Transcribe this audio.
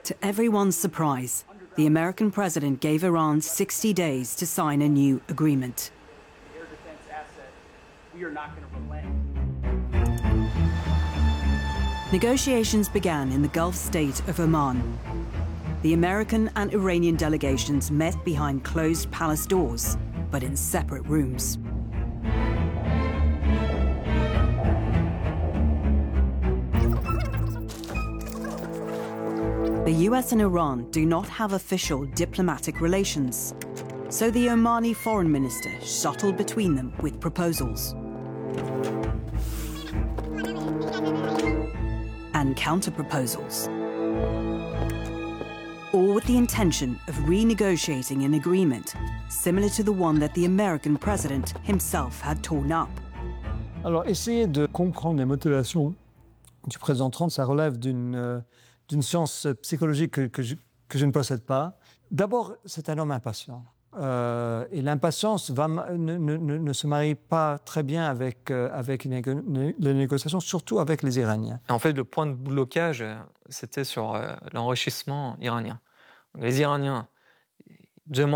To everyone's surprise, the American president gave Iran 60 days to sign a new agreement. Air defense asset, we are not going to relent. Negotiations began in the Gulf state of Oman. The American and Iranian delegations met behind closed palace doors, but in separate rooms. The US and Iran do not have official diplomatic relations, so the Omani foreign minister shuttled between them with proposals and counter-proposals, all with the intention of renegotiating an agreement similar to the one that the American president himself had torn up. Alors, essayer de comprendre les motivations du président Trump, ça relève d'une science psychologique que je ne possède pas. D'abord, c'est un homme impatient. Et l'impatience ne se marie pas très bien avec les négociations, surtout avec les Iraniens. En fait, le point de blocage, c'était sur l'enrichissement iranien. Les Iraniens demandent